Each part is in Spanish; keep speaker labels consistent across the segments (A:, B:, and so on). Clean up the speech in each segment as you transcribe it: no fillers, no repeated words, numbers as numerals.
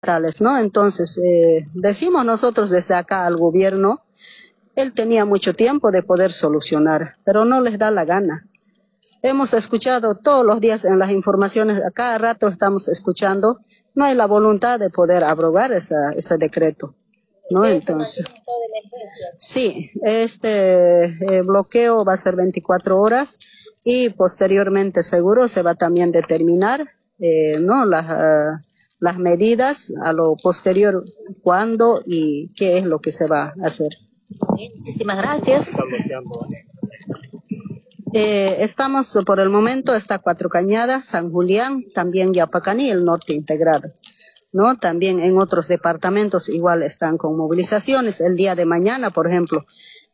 A: tales, ¿no? Entonces, decimos nosotros desde acá al gobierno, él tenía mucho tiempo de poder solucionar, pero no les da la gana. Hemos escuchado todos los días en las informaciones, a cada rato estamos escuchando, no hay la voluntad de poder abrogar ese decreto, ¿no? Entonces, sí, este bloqueo va a ser 24 horas y posteriormente seguro se va también a determinar, ¿no? Las medidas a lo posterior, cuándo y qué es lo que se va a hacer.
B: Muchísimas gracias.
A: Estamos por el momento, está Cuatro Cañadas, San Julián, también Yapacaní, el norte integrado, ¿no? También en otros departamentos igual están con movilizaciones. El día de mañana, por ejemplo,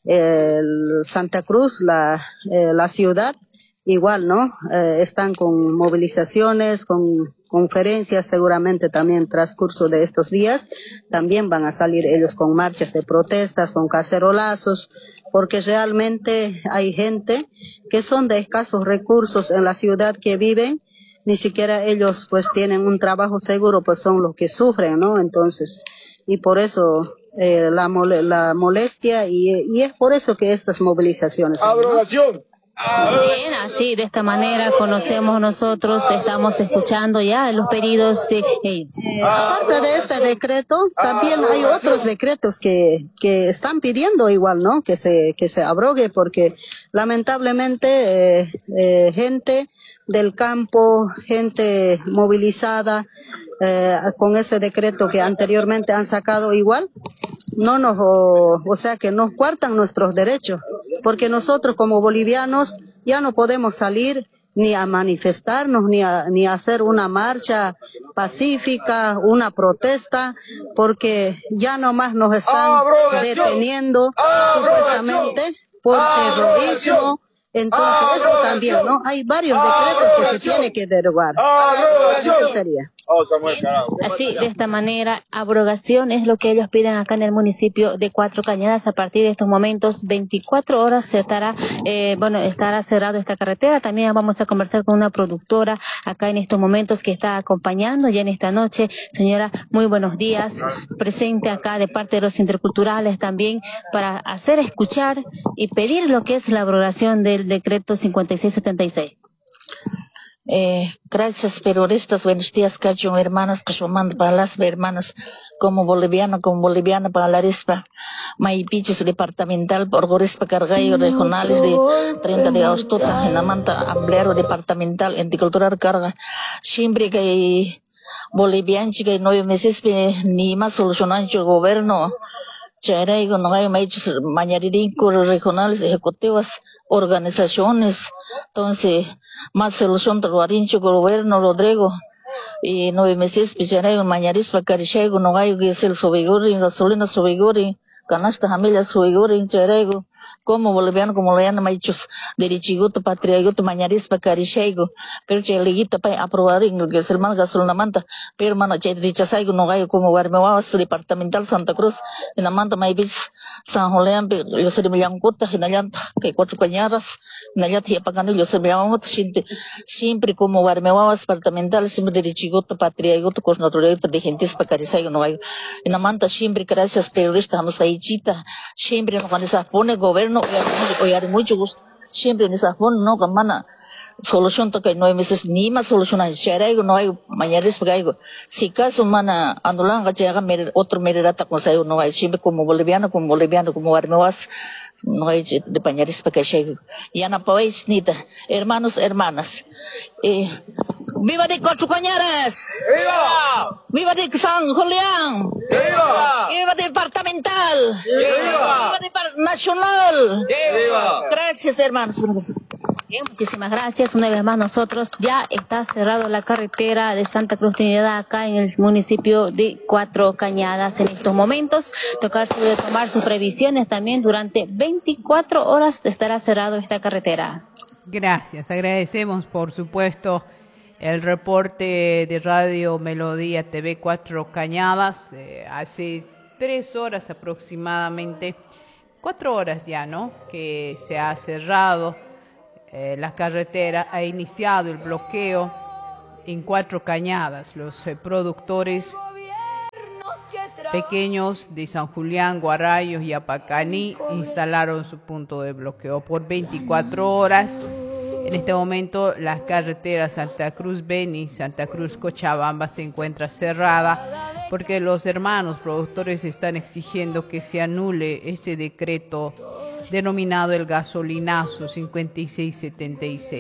A: Santa Cruz, la ciudad, igual, ¿no? Están con movilizaciones, con conferencias, seguramente también transcurso de estos días, también van a salir ellos con marchas de protestas, con cacerolazos, porque realmente hay gente que son de escasos recursos en la ciudad que viven, ni siquiera ellos pues tienen un trabajo seguro, pues son los que sufren, ¿no? Entonces, y por eso la molestia y es por eso que estas movilizaciones.
C: ¡Abrogación!
B: Bien, así, de esta manera conocemos nosotros, estamos escuchando ya los pedidos de ellos.
A: Aparte de este decreto, también hay otros decretos que están pidiendo igual, ¿no? Que se abrogue, porque lamentablemente gente del campo, gente movilizada, con ese decreto que anteriormente han sacado igual, no nos, o sea que nos coartan nuestros derechos, porque nosotros como bolivianos ya no podemos salir ni a manifestarnos, ni a hacer una marcha pacífica, una protesta, porque ya nomás nos están deteniendo supuestamente por terrorismo. Entonces eso también, ¿no? Hay varios decretos que se tiene que derogar. Eso sería.
B: Así, de esta manera, abrogación es lo que ellos piden acá en el municipio de Cuatro Cañadas. A partir de estos momentos, 24 horas se estará, estará cerrado esta carretera. También vamos a conversar con una productora acá en estos momentos que está acompañando ya en esta noche. Señora, muy buenos días. Presente acá de parte de los interculturales también para hacer escuchar y pedir lo que es la abrogación del decreto 5676.
D: Gracias, periodistas. Buenos días, cacho, hermanas, que yo mando para las hermanas como boliviana, para la rispa, maipichos departamental, por gorispa cargallo regionales de 30 de agosto, en la manta, amblero departamental, enticultural carga, siempre que boliviano, que 9 meses, ni más solucionan el gobierno, Charaigo, no hay hechos mañariricos regionales, ejecutivas, organizaciones, entonces, más solución trabarincho gobierno Rodrigo, y 9 meses, Charaigo, mañaris, pacarishaigo, no hay que es el sobiguri, gasolina sobiguri, canasta familia sobiguri, Charaigo, como boliviano, maichos, derichiguto, patriaguto, mañaris, pacarishaigo, pero cheligita pa aprobar, que es el mal gasolina manta, pero mana chedrichasaigo, no hay como Guarmehuas, departamental Santa Cruz, en la manta maibis, San Julián, yo se me llaman cuota, en allá, que Cuatro Cañadas, en allá te apagando, yo se me llaman siempre como Guarmehuas, departamental, siempre derichiguto, patriaguto, con naturaleza de gentes pacarisaigo, no hay, en la manta siempre, gracias, periodistas, vamos ahí chita, siempre nos van a poner gobierno, oye, mucho gusto, siempre en esa forma, no, camana, solución toca 9 meses, ni más solución, charaigo, no hay, mañana es pegaigo, si caso, mana, anulan, gachaga, otro mererata, con sayo, no hay, siempre como boliviano, como armewas, no hay, de pañaris, pegaigo, y ana país, nita, hermanos, hermanas, ¡viva de Cuatro Cañadas! ¡Viva! ¡Viva de San Julián! ¡Viva! ¡Viva departamental! ¡Viva! ¡Viva nacional! ¡Viva! Gracias, hermanos.
B: Bien, muchísimas gracias. Una vez más nosotros ya está cerrado la carretera de Santa Cruz Trinidad acá en el municipio de Cuatro Cañadas en estos momentos. De tomar sus previsiones también durante 24 horas estará cerrado esta carretera.
E: Gracias, agradecemos por supuesto el reporte de Radio Melodía TV Cuatro Cañadas, hace 3 horas aproximadamente, 4 horas ya, ¿no? Que se ha cerrado la carretera, ha iniciado el bloqueo en Cuatro Cañadas. Los productores pequeños de San Julián, Guarayos y Apacaní instalaron su punto de bloqueo por 24 horas. En este momento las carreteras Santa Cruz Beni, Santa Cruz Cochabamba se encuentra cerrada porque los hermanos productores están exigiendo que se anule este decreto denominado el gasolinazo 5676.